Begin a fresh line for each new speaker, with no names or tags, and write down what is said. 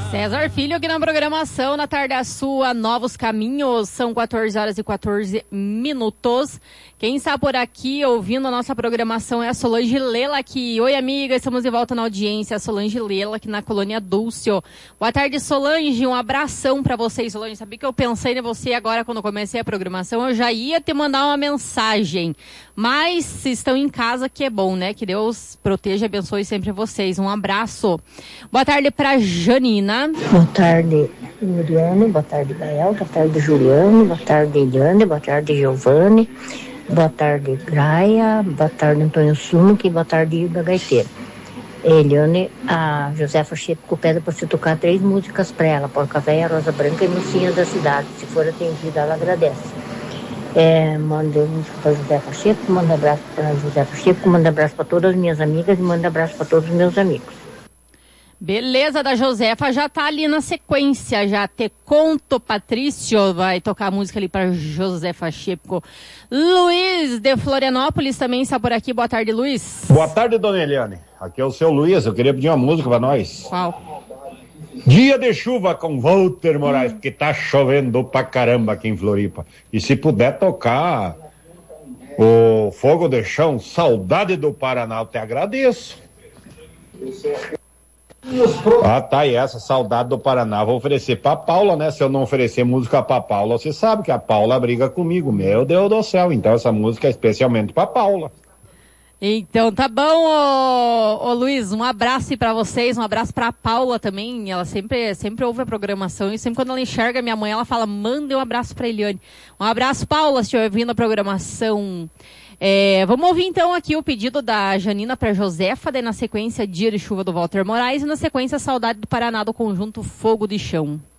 César Filho aqui na programação, na tarde a sua, Novos Caminhos, são 14h14. Quem está por aqui ouvindo a nossa programação é a Solange Lela aqui. Oi, amiga, estamos de volta na audiência, a Solange Lela aqui na Colônia Dulcio. Boa tarde, Solange, um abração para vocês, Solange. Sabia que eu pensei em você agora quando comecei a programação, eu já ia te mandar uma mensagem. Mas se estão em casa, que é bom, né? Que Deus proteja e abençoe sempre vocês. Um abraço. Boa tarde para Janina.
Boa tarde, Miriane. Boa tarde, Gael. Boa tarde, Juliane. Boa tarde, Eliane. Boa tarde, Giovanni. Boa tarde, Graia. Boa tarde, Antônio Sumuc. Boa tarde, Hilda Gaiteira. Eliane, a Josefa Chepo pede para você tocar 3 músicas para ela: Porca Véia, Rosa Branca e Mocinhas da Cidade. Se for atendida, ela agradece. Manda música para Josefa Chepo, manda abraço para Josefa Chepo, manda abraço para todas as minhas amigas e manda abraço para todos os meus amigos.
Beleza, da Josefa já tá ali na sequência, já te conto, Patrício vai tocar a música ali para Josefa Chepco. Luiz de Florianópolis também está por aqui, boa tarde, Luiz.
Boa tarde, dona Eliane, aqui é o seu Luiz, eu queria pedir uma música para nós.
Qual?
Dia de Chuva com Walter Moraes, porque tá chovendo pra caramba aqui em Floripa. E se puder tocar o Fogo de Chão, Saudade do Paraná, eu te agradeço. Ah, tá aí essa, Saudade do Paraná. Vou oferecer pra Paula, né? Se eu não oferecer música pra Paula, você sabe que a Paula briga comigo. Meu Deus do céu. Então essa música é especialmente pra Paula.
Então tá bom, ô Luiz, um abraço aí pra vocês, um abraço pra Paula também, ela sempre ouve a programação e sempre quando ela enxerga minha mãe, ela fala, manda um abraço pra Eliane. Um abraço, Paula, se estiver ouvindo a programação. Vamos ouvir então aqui o pedido da Janina pra Josefa, daí na sequência Dia de Chuva do Walter Moraes e na sequência Saudade do Paraná do conjunto Fogo de Chão.